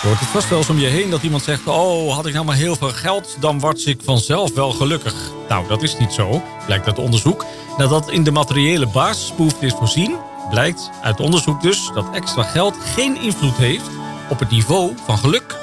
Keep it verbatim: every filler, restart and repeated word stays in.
Je hoort het vast wel eens om je heen dat iemand zegt... oh, had ik nou maar heel veel geld, dan word ik vanzelf wel gelukkig. Nou, dat is niet zo, blijkt uit onderzoek. Nadat in de materiële basisbehoefte is voorzien... blijkt uit onderzoek dus dat extra geld geen invloed heeft... op het niveau van geluk